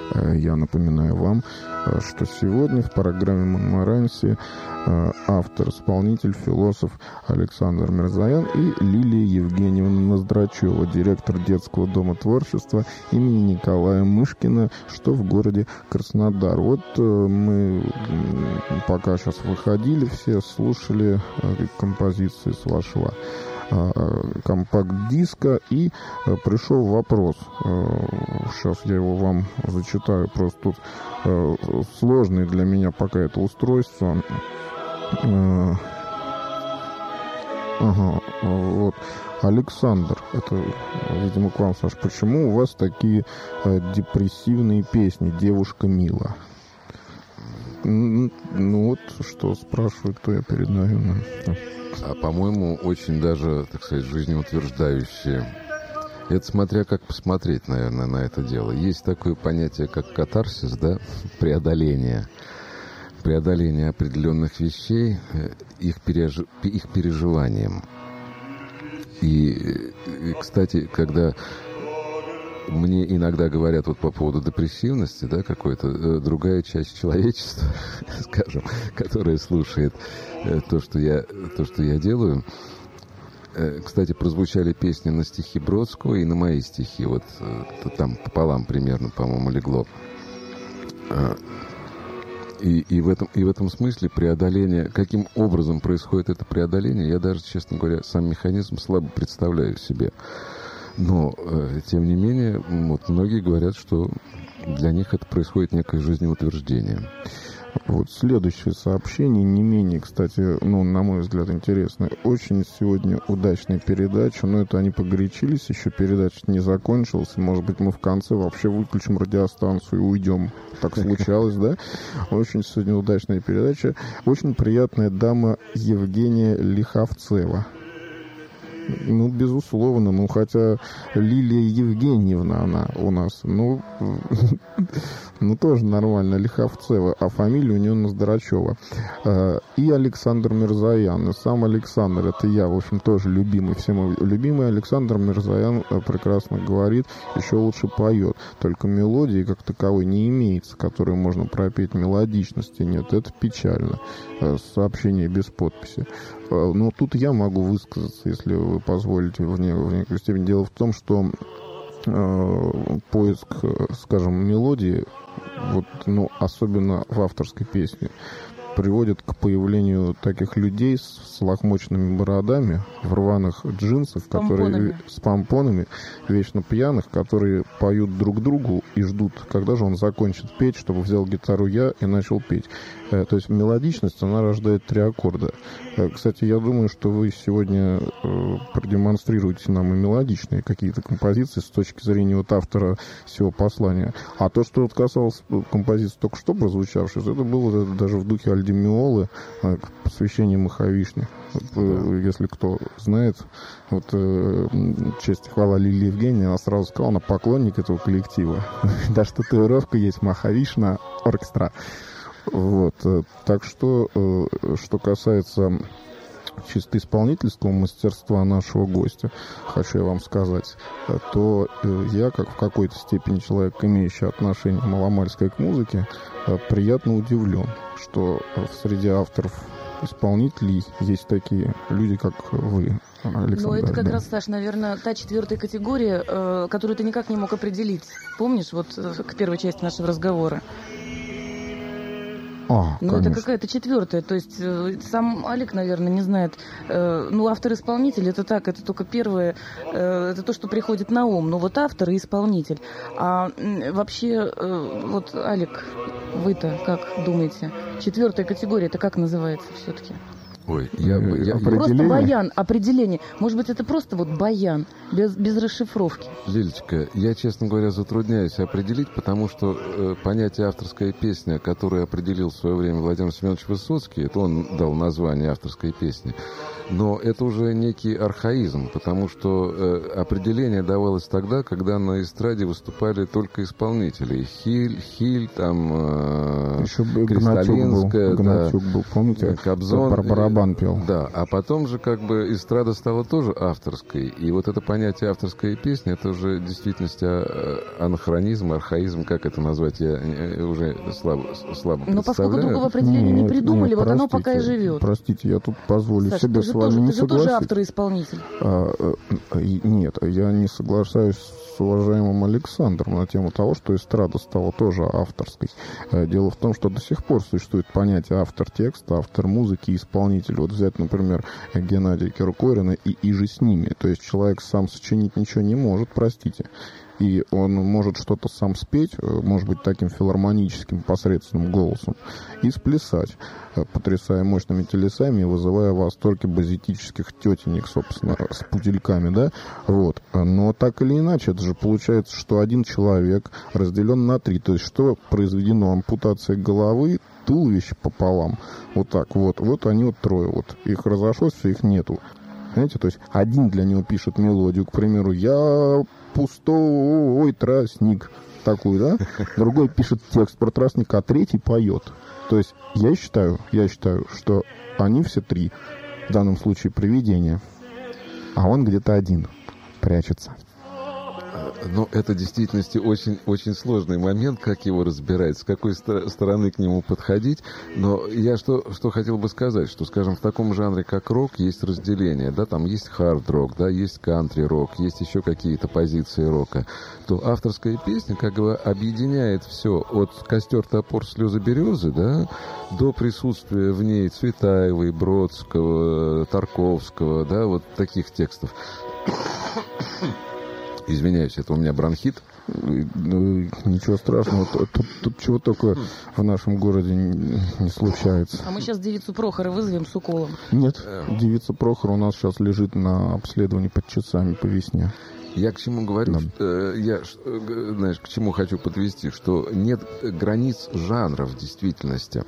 Я напоминаю вам, что сегодня в программе «Монмаранси» автор-исполнитель, философ Александр Мирзоян и Лилия Евгеньевна Ноздрачева, директор детского дома творчества имени Николая Мышкина, что в городе Краснодар. Вот мы пока сейчас выходили, все слушали композиции с вашего компакт-диска, и пришел вопрос. Сейчас я его вам зачитаю. Просто тут сложное для меня пока это устройство. Вот. Александр, это, видимо, к вам, Саш. Почему у вас такие депрессивные песни «Девушка мила»? Ну вот, что спрашивают, то я передаю. А, по-моему, очень даже, так сказать, жизнеутверждающие. Это смотря как посмотреть, наверное, на это дело. Есть такое понятие, как катарсис, да, преодоление определенных вещей, их переживанием. И, кстати, когда мне иногда говорят вот по поводу депрессивности, да, какой-то другая часть человечества, скажем, которая слушает то, что я делаю. Кстати, прозвучали песни на стихи Бродского и на мои стихи. Вот там пополам примерно, по-моему, легло. И в этом смысле преодоление, каким образом происходит это преодоление, я даже, честно говоря, сам механизм слабо представляю себе. Но, тем не менее, вот многие говорят, что для них это происходит некое жизнеутверждение. Вот следующее сообщение, не менее, кстати, на мой взгляд, интересное. Очень сегодня удачная передача, но это они погорячились, еще передача не закончилась. Может быть, мы в конце вообще выключим радиостанцию и уйдем. Так случалось, да? Очень сегодня удачная передача. Очень приятная дама Евгения Лиховцева. Безусловно, хотя Лилия Евгеньевна она у нас, тоже нормально, Лиховцева, а фамилия у нее Ноздрачева. И Александр Мирзоян, и сам Александр, это я, в общем, тоже любимый, всем любимый Александр Мирзоян прекрасно говорит, еще лучше поет, только мелодии как таковой не имеется, которую можно пропеть, мелодичности нет, это печально. Сообщение без подписи. Но тут я могу высказаться, если вы позволите, в некоторой степени. Дело в том, что поиск, скажем, мелодии, особенно в авторской песне, приводит к появлению таких людей с лохмочными бородами, в рваных джинсах, с помпонами, вечно пьяных, которые поют друг другу и ждут, когда же он закончит петь, чтобы взял гитару я и начал петь. То есть мелодичность, она рождает 3 аккорда. Кстати, я думаю, что вы сегодня продемонстрируете нам и мелодичные какие-то композиции с точки зрения автора всего послания. А то, что касалось композиции только что прозвучавшей, это было даже в духе Альдемиолы, посвящение Махавишне. Если кто знает, честь и хвала Лилии Евгеньевне, она сразу сказала, она поклонник этого коллектива. Даже татуировка есть Махавишна оркестра. Так что, что касается чисто исполнительского мастерства нашего гостя, хочу я вам сказать, то я, как в какой-то степени человек, имеющий отношение маломальское к музыке, приятно удивлен, что среди авторов-исполнителей есть такие люди, как вы, Александр. Это как раз, Саш, наверное, та 4-я категория, которую ты никак не мог определить. Помнишь, к первой части нашего разговора? Это какая-то 4-я, то есть сам Алик, наверное, не знает. Автор-исполнитель, это так, это только первое, это то, что приходит на ум. Но автор и исполнитель. А вообще, Алик, вы-то как думаете? 4-я категория, это как называется все-таки? Ой, просто баян, определение. Может быть, это просто баян, без расшифровки. Лилечка, я, честно говоря, затрудняюсь определить, потому что понятие авторская песня, которое определил в свое время Владимир Семенович Высоцкий, это он дал название авторской песни, Но это уже некий архаизм, потому что определение давалось тогда, когда на эстраде выступали только исполнители. Хиль, там еще Кристалинская, Гнатюк был, помните, Кобзон, про барабан пел. Да, а потом же как бы эстрада стала тоже авторской. И вот это понятие авторской песни, это уже в действительности анахронизм, архаизм, как это назвать, я уже слабо представляю. Но поскольку другого определения не придумали, вот оно пока и живет. Простите, я тут позволю Саш, себе с вами не согласиться. Ты же тоже автор и исполнитель. Нет, я не соглашаюсь с уважаемым Александром на тему того, что эстрада стала тоже авторской. Дело в том, что до сих пор существует понятие автор текста, автор музыки и исполнитель. Вот взять, например, Геннадия Киркорина и же с ними. То есть человек сам сочинить ничего не может, простите. И он может что-то сам спеть, может быть, таким филармоническим посредственным голосом, и сплясать, потрясая мощными телесами и вызывая восторги базитических тетенек, собственно, с пудельками, да, вот. Но так или иначе, это же получается, что один человек разделен на три, то есть что произведено ампутацией головы, туловище пополам, вот так вот, вот они вот трое, вот, их разошлось, все, их нету. Знаете, то есть один для него пишет мелодию, к примеру, «Я пустой тростник», такую, да? Другой пишет текст про тростник, а третий поет. То есть я считаю, что они все три, в данном случае привидения, а он где-то один прячется. Но это в действительности очень, очень сложный момент, как его разбирать, с какой стороны к нему подходить. Но я что хотел бы сказать, что, скажем, в таком жанре, как рок, есть разделение, да, там есть хард-рок, да, есть кантри-рок, есть еще какие-то позиции рока. То авторская песня как бы объединяет все от «Костер, топор, слезы, березы», да, до присутствия в ней Цветаевой, Бродского, Тарковского, да, вот таких текстов. Извиняюсь, это у меня бронхит. Ничего страшного. Тут чего только в нашем городе не случается. А мы сейчас девицу Прохора вызовем с уколом. Нет, девица Прохора у нас сейчас лежит на обследовании под часами по весне. Я к чему говорю, да. Я, знаешь, к чему хочу подвести, что нет границ жанра в действительности.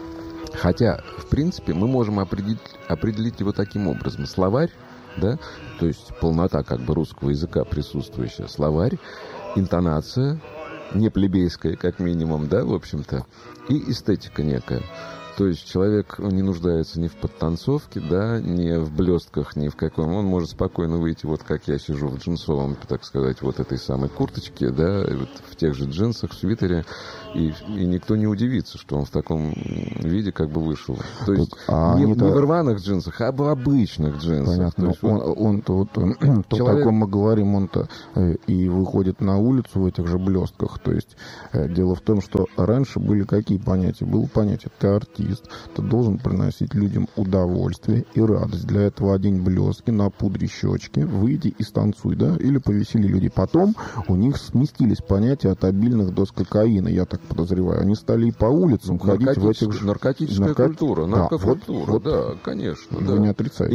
Хотя, в принципе, мы можем определить его таким образом. Словарь, да, то есть полнота как бы русского языка присутствующая, словарь, интонация, не плебейская, как минимум, да, в общем-то, и эстетика некая. То есть человек не нуждается ни в подтанцовке, да, ни в блестках, ни в каком. Он может спокойно выйти, вот как я сижу в джинсовом, так сказать, вот этой самой курточке, да, вот в тех же джинсах, свитере, и никто не удивится, что он в таком виде как бы вышел. То есть не в рваных джинсах, а в обычных джинсах. Понятно. То есть, он-то человек... о таком мы говорим, он-то и выходит на улицу в этих же блестках. То есть дело в том, что раньше были какие понятия? Было понятие «ты артист». Ты должен приносить людям удовольствие и радость. Для этого одень блестки, напудри щечки, выйди и станцуй, да? Или повесели людей. Потом у них сместились понятия от обильных доз кокаина, я так подозреваю. Они стали и по улицам ходить в этих же... Наркотическая культура, наркокультура, вот, да, конечно. Вы да. не отрицаете.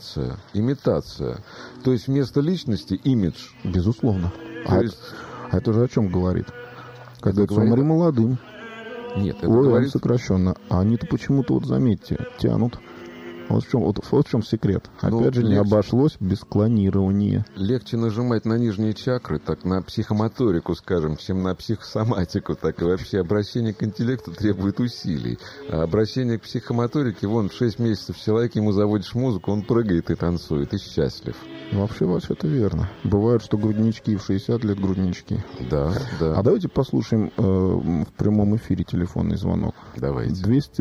Имитация. То есть вместо личности имидж. Безусловно. А это же о чем говорит? Когда это умри молодым. Нет, это говорит сокращенно. А они-то почему-то, вот заметьте, тянут. Вот в чем секрет. Опять же, не обошлось без клонирования. Легче нажимать на нижние чакры, так на психомоторику, скажем, чем на психосоматику. Так и вообще обращение к интеллекту требует усилий. А обращение к психомоторике, вон, в 6 месяцев человек, ему заводишь музыку, он прыгает и танцует, и счастлив. Вообще, Вася, это верно. Бывает, что груднички в 60 лет груднички. Да. А давайте послушаем в прямом эфире телефонный звонок. Давайте.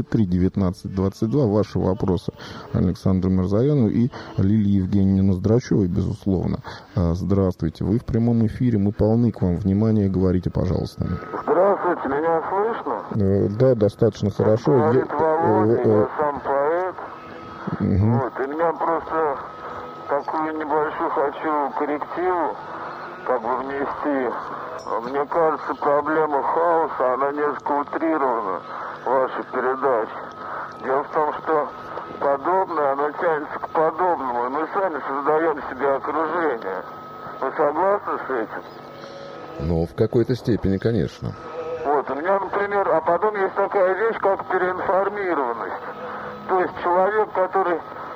203-19-22. Ваши вопросы Александру Мирзояну и Лилии Евгеньевне Ноздрачевой, безусловно. Здравствуйте. Вы в прямом эфире. Мы полны к вам. Внимание, говорите, пожалуйста. Здравствуйте. Меня слышно? Да, достаточно хорошо. Говорит Володя, я сам поэт. Вот, и меня просто... Такую небольшую хочу коррективу как бы внести. Мне кажется, проблема хаоса, она несколько утрирована, ваша передача. Дело в том, что подобное, оно тянется к подобному, и мы сами создаем себе окружение. Вы согласны с этим? Ну, в какой-то степени, конечно. Вот, у меня, например, а потом есть такая вещь, как переинформированность. То есть человек, который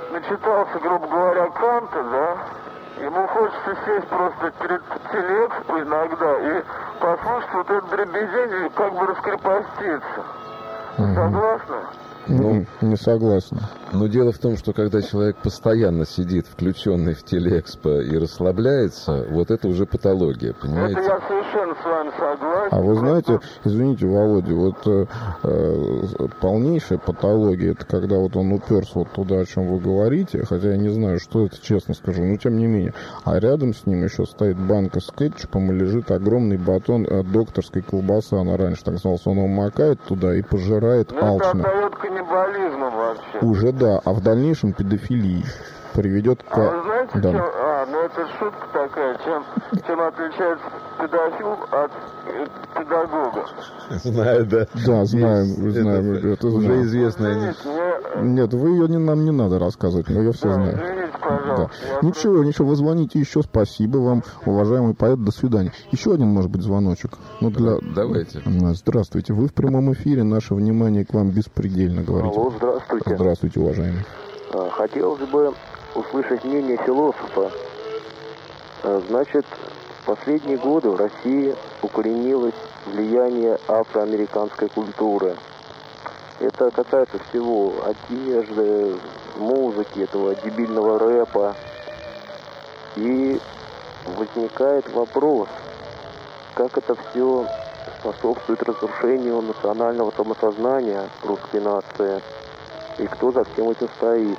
начитался, грубо говоря, Канта, да, ему хочется сесть просто перед телеэкспо иногда и послушать вот этот дребезень и как бы раскрепоститься. Согласны? Ну, не согласен. Но дело в том, что когда человек постоянно сидит, включенный в телеэкспо, и расслабляется, вот это уже патология, понимаете? Это я совершенно с вами согласен. А вы знаете, извините, Володя, вот полнейшая патология, это когда вот он уперся вот туда, о чем вы говорите, хотя я не знаю, что это, честно скажу, но тем не менее. А рядом с ним еще стоит банка с кетчупом и лежит огромный батон докторской колбасы, она раньше так называлась, он его макает туда и пожирает алчно. Это отдает каннибализмом вообще. Уже да, а в дальнейшем педофилии приведет к... А вы знаете, да. чем... ну это шутка такая, чем отличается педофил от педагога? Знаю, да. Да, знаем, это уже знаем. известная. Нет, вы ее нам не надо рассказывать, мы ее все знаем. Извините, пожалуйста. Да. Ничего, вы звоните еще, спасибо вам, уважаемый поэт, до свидания. Еще один, может быть, звоночек. Давайте. Здравствуйте, вы в прямом эфире, наше внимание к вам беспредельно, говорите. Алло, здравствуйте. Здравствуйте, уважаемый. Хотелось бы услышать мнение философа. Значит, в последние годы в России укоренилось влияние афроамериканской культуры. Это касается всего одежды, музыки, этого дебильного рэпа. И возникает вопрос, как это все способствует разрушению национального самосознания русской нации, и кто за всем этим стоит.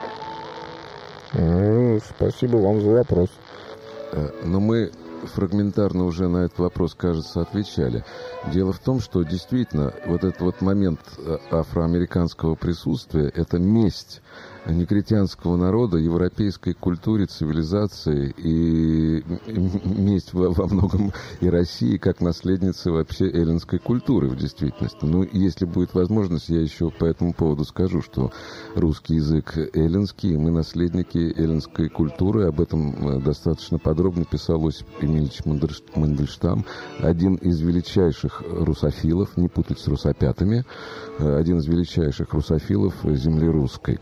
Спасибо вам за вопрос. Но мы фрагментарно уже на этот вопрос, кажется, отвечали. Дело в том, что действительно вот этот вот момент афроамериканского присутствия – это месть негритянского народа, европейской культуре, цивилизации и месть во многом и России как наследницы вообще эллинской культуры в действительности. Ну, если будет возможность, я еще по этому поводу скажу, что русский язык эллинский, мы наследники эллинской культуры, об этом достаточно подробно писал Осип Емельевич Мандельштам, один из величайших русофилов, не путать с русопятами, один из величайших русофилов земли русской.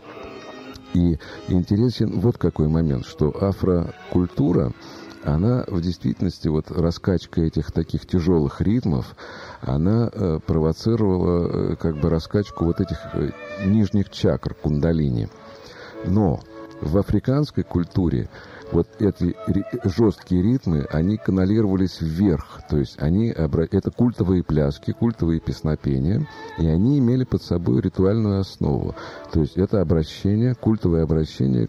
И интересен вот какой момент, что афрокультура, она в действительности, вот раскачка этих таких тяжелых ритмов, она провоцировала как бы раскачку вот этих нижних чакр, кундалини. Но в африканской культуре вот эти жесткие ритмы, они каналировались вверх, то есть это культовые пляски, культовые песнопения, и они имели под собой ритуальную основу. То есть это культовое обращение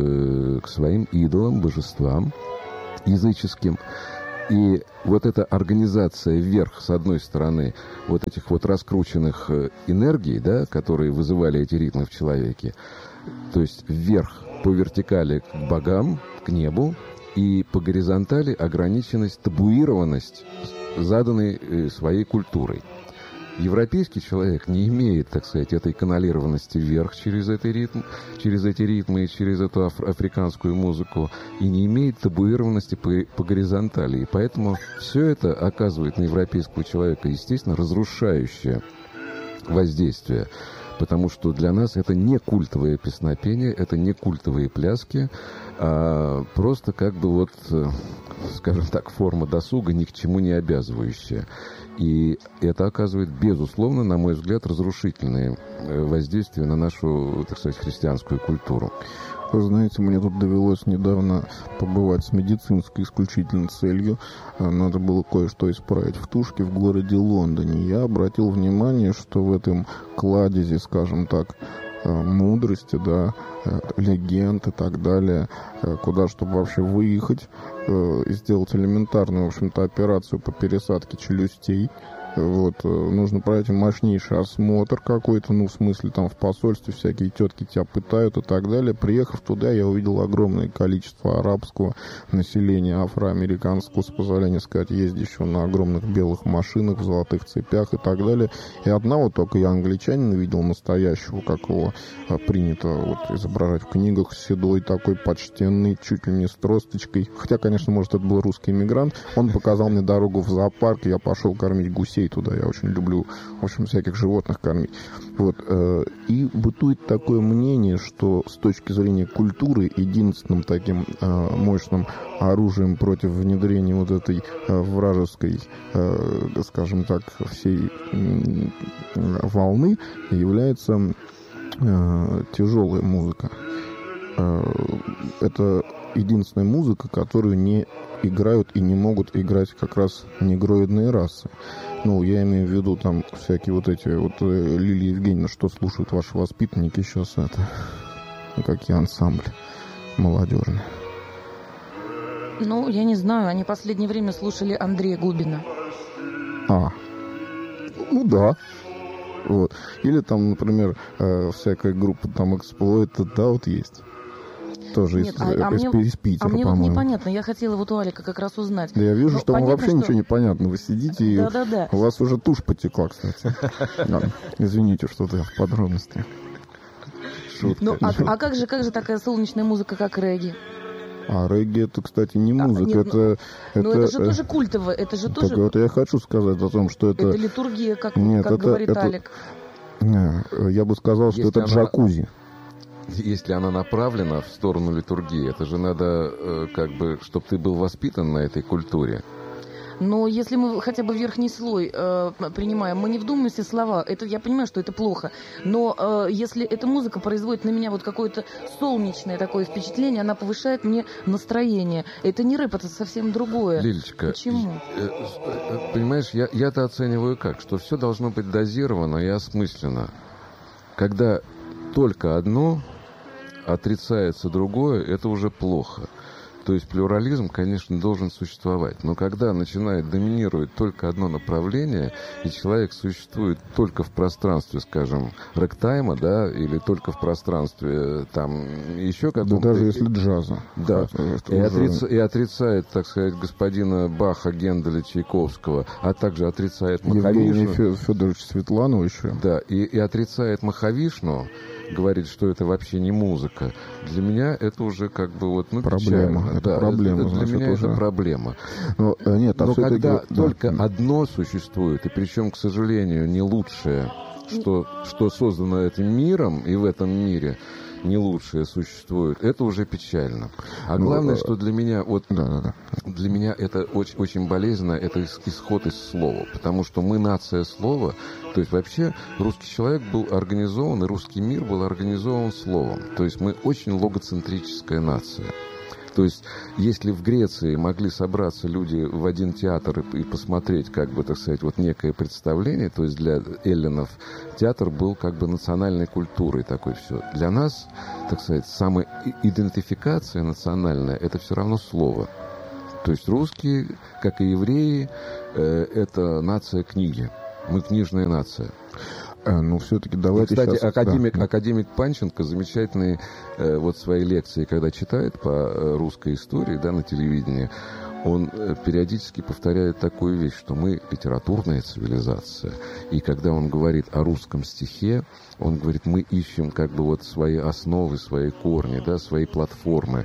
к своим идолам, божествам языческим. И вот эта организация вверх, с одной стороны, вот этих вот раскрученных энергий, да, которые вызывали эти ритмы в человеке, то есть вверх по вертикали к богам, к небу, и по горизонтали ограниченность, табуированность, заданной своей культурой. Европейский человек не имеет, так сказать, этой каналированности вверх через эти ритмы и через эту африканскую музыку, и не имеет табуированности по горизонтали. И поэтому все это оказывает на европейского человека, естественно, разрушающее воздействие. Потому что для нас это не культовое песнопение, это не культовые пляски, а просто как бы вот, скажем так, форма досуга, ни к чему не обязывающая. И это оказывает, безусловно, на мой взгляд, разрушительное воздействие на нашу, так сказать, христианскую культуру. Вы знаете, мне тут довелось недавно побывать с медицинской исключительной целью. Надо было кое-что исправить в тушке в городе Лондоне. Я обратил внимание, что в этом кладезе, скажем так, мудрости, да, легенд и так далее, куда, чтобы вообще выехать и сделать элементарную, в общем-то, операцию по пересадке челюстей. Вот, нужно пройти мощнейший осмотр какой-то, в смысле, там в посольстве всякие тетки тебя пытают и так далее. Приехав туда, я увидел огромное количество арабского населения, афроамериканского, с позволения сказать, ездящего на огромных белых машинах, в золотых цепях и так далее. И одного только я англичанина видел настоящего, как его принято вот изображать в книгах, седой такой, почтенный, чуть ли не с тросточкой. Хотя, конечно, может, это был русский иммигрант. Он показал мне дорогу в зоопарк, и я пошел кормить гусей голубей туда. Я очень люблю, в общем, всяких животных кормить. Вот. И бытует такое мнение, что с точки зрения культуры единственным таким мощным оружием против внедрения вот этой вражеской, скажем так, всей волны является тяжелая музыка. Это единственная музыка, которую не играют и не могут играть как раз негроидные расы. Ну, я имею в виду там всякие вот эти вот Лилия Евгеньевна, что слушают ваши воспитанники сейчас, это какие ансамбли молодежные. Ну, я не знаю, они в последнее время слушали Андрея Губина. Ну да. Вот. Или там, например, всякая группа там Exploited, да, вот есть. Тоже Нет, из Питера, мне по-моему. вот непонятно, я хотела вот у Алика как раз узнать. Да я вижу, но что вам понятно, вообще ничего не понятно. Вы сидите и у вас уже тушь потекла, кстати. Извините, что-то в подробности. Шутка. Ну, а как же такая солнечная музыка, как регги? А регги это, кстати, не музыка, нет, это же тоже культовое, это же тоже... Так вот я хочу сказать о том, что это... Это литургия, как говорит Алик. Я бы сказал, что это джакузи. Если она направлена в сторону литургии, это же надо, как бы, чтобы ты был воспитан на этой культуре. Но если мы хотя бы верхний слой принимаем, мы не вдумаемся в слова. Это, я понимаю, что это плохо. Но если эта музыка производит на меня вот какое-то солнечное такое впечатление, она повышает мне настроение. Это не рэп, это совсем другое. Лилечка, почему? Понимаешь, я-то оцениваю как, что все должно быть дозировано и осмысленно. Когда только одно отрицается другое, это уже плохо. То есть плюрализм, конечно, должен существовать. Но когда начинает доминировать только одно направление, и человек существует только в пространстве, скажем, рэктайма, да, или только в пространстве там еще какого-то... Да даже если джаза. Да. И отрицает, так сказать, господина Баха, Генделя, Чайковского, а также отрицает Махавишну. Евгения Федоровича Светланова еще. Да, и отрицает Махавишну, говорит, что это вообще не музыка. Для меня это уже как бы вот... Ну, проблема. Печально. Это да, проблема. Для меня это проблема. Но когда только одно существует, и причем, к сожалению, не лучшее, что создано этим миром, и в этом мире не лучшее существует, это уже печально. А главное, что для меня, для меня это очень, очень болезненно, это исход из слова. Потому что мы нация слова, то есть вообще русский человек был организован, и русский мир был организован словом. То есть мы очень логоцентрическая нация. То есть, если в Греции могли собраться люди в один театр и посмотреть, как бы, так сказать, вот некое представление, то есть для эллинов театр был как бы национальной культурой такой все. Для нас, так сказать, самоидентификация национальная – это все равно слово. То есть русские, как и евреи, это нация книги. Мы книжная нация. Ну, все-таки давайте кстати, сейчас... академик Панченко замечательные вот свои лекции, когда читает по русской истории, да, на телевидении, он периодически повторяет такую вещь, что мы литературная цивилизация. И когда он говорит о русском стихе, он говорит, мы ищем как бы вот свои основы, свои корни, да, свои платформы.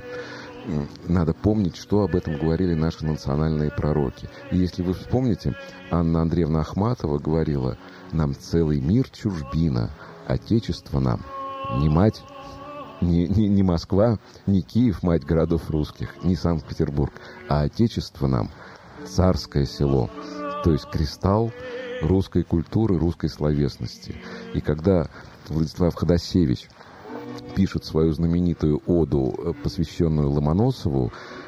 Надо помнить, что об этом говорили наши национальные пророки. И если вы вспомните, Анна Андреевна Ахматова говорила: нам целый мир чужбина, отечество нам не мать, не Москва, не Киев, мать городов русских, не Санкт-Петербург, а отечество нам царское село, то есть кристалл русской культуры, русской словесности. И когда Владислав Ходосевич пишет свою знаменитую оду, посвященную Ломоносову,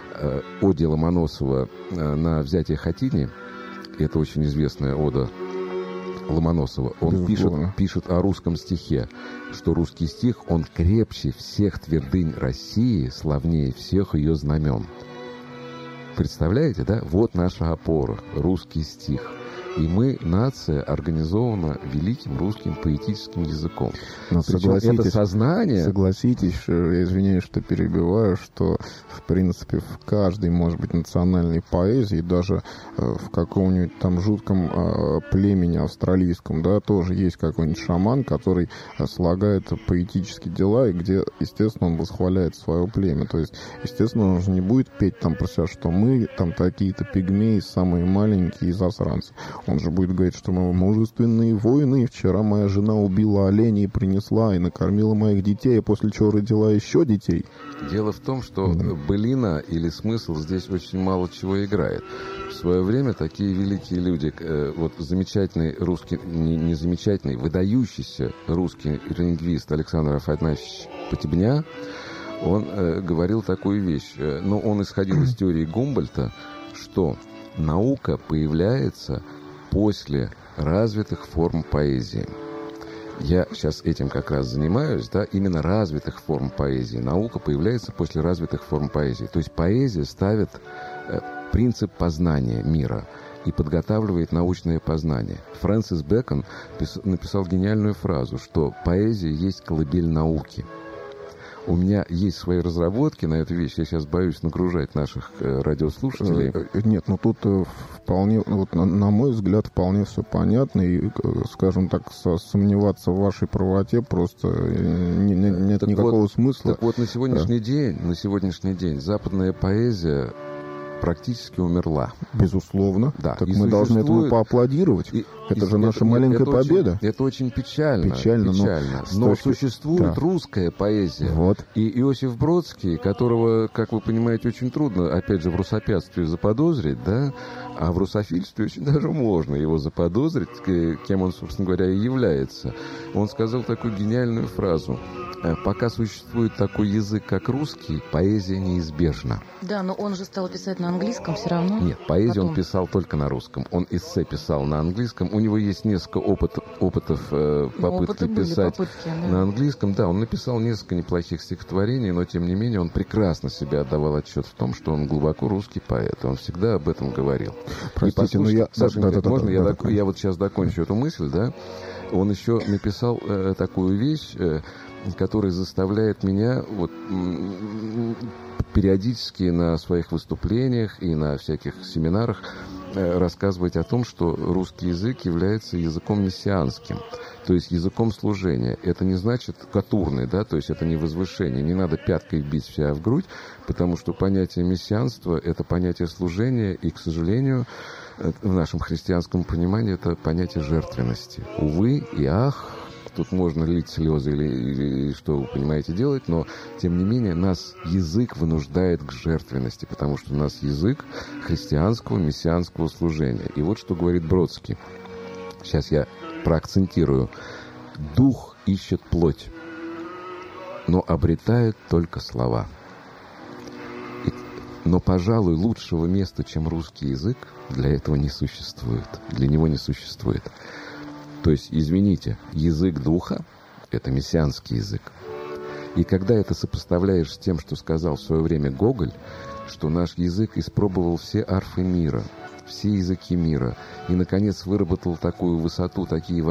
оде Ломоносова на взятие Хатини, это очень известная ода Ломоносова, он пишет о русском стихе, что русский стих, он крепче всех твердынь России, славнее всех ее знамен. Представляете, да? Вот наша опора, русский стих. И мы, нация, организована великим русским поэтическим языком. Но причем это сознание... Согласитесь, я извиняюсь, что перебиваю, что, в принципе, в каждой, может быть, национальной поэзии, даже в каком-нибудь там жутком племени австралийском, да, тоже есть какой-нибудь шаман, который слагает поэтические дела, и где, естественно, он восхваляет свое племя. То есть, естественно, он же не будет петь там про себя, что мы там такие-то пигмеи, самые маленькие и засранцы. Он же будет говорить, что мы мужественные воины. Вчера моя жена убила оленя и принесла, и накормила моих детей, а после чего родила еще детей. Дело в том, что былина или смысл здесь очень мало чего играет. В свое время такие великие люди, вот замечательный русский, не замечательный, выдающийся русский лингвист Александр Афанасьевич Потебня, он говорил такую вещь. Но он исходил из теории Гумбольдта, что наука появляется после развитых форм поэзии. Я сейчас этим как раз занимаюсь, да, именно развитых форм поэзии. Наука появляется после развитых форм поэзии. То есть поэзия ставит принцип познания мира и подготавливает научное познание. Фрэнсис Бэкон написал гениальную фразу, что поэзия есть колыбель науки. У меня есть свои разработки на эту вещь. Я сейчас боюсь нагружать наших радиослушателей. Нет, ну тут вполне, вот, на мой взгляд, вполне все понятно. И, скажем так, сомневаться в вашей правоте просто нет так никакого вот, смысла. Так вот, на сегодняшний день западная поэзия практически умерла. Безусловно. Да. Так мы должны этому поаплодировать. Это же наша маленькая победа. Это очень печально. Но существует русская поэзия. Вот. И Иосиф Бродский, которого, как вы понимаете, очень трудно, опять же, в русопятстве заподозрить, да, а в русофильстве очень даже можно его заподозрить, кем он, собственно говоря, и является. Он сказал такую гениальную фразу: «Пока существует такой язык, как русский, поэзия неизбежна». Да, но он же стал писать на английском все равно. Нет, поэзию он писал только на русском. Он эссе писал на английском. У него есть несколько опытов попытки писать на английском. Да, он написал несколько неплохих стихотворений, но, тем не менее, он прекрасно себе отдавал отчет в том, что он глубоко русский поэт. Он всегда об этом говорил. Простите, но я... Сашенька, можно я вот сейчас закончу эту мысль, да? Он еще написал такую вещь, которая заставляет меня вот периодически на своих выступлениях и на всяких семинарах рассказывать о том, что русский язык является языком мессианским, то есть языком служения. Это не значит катурный, да, то есть это не возвышение. Не надо пяткой бить себя в грудь, потому что понятие мессианства — это понятие служения, и, к сожалению, в нашем христианском понимании это понятие жертвенности. Увы и ах, тут можно лить слезы или что вы понимаете делать, но, тем не менее, нас язык вынуждает к жертвенности, потому что у нас язык христианского, мессианского служения. И вот что говорит Бродский. Сейчас я проакцентирую. «Дух ищет плоть, но обретает только слова». Но, пожалуй, лучшего места, чем русский язык, для этого не существует. Для него не существует. То есть, извините, язык духа — это мессианский язык. И когда это сопоставляешь с тем, что сказал в свое время Гоголь, что наш язык испробовал все арфы мира, все языки мира, и, наконец, выработал такую высоту, такие